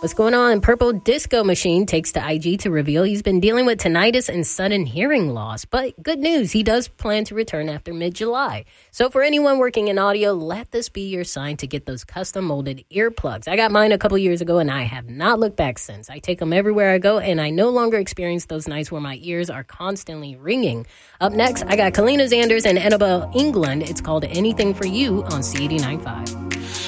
What's going on? Purple Disco Machine takes to IG to reveal he's been dealing with tinnitus and sudden hearing loss. But good news, he does plan to return after mid-July. So for anyone working in audio, let this be your sign to get those custom molded earplugs. I got mine a couple years ago and I have not looked back since. I take them everywhere I go and I no longer experience those nights where my ears are constantly ringing. Up next, I got Kalina Zanders and Annabelle England. It's called Anything for You on C89.5.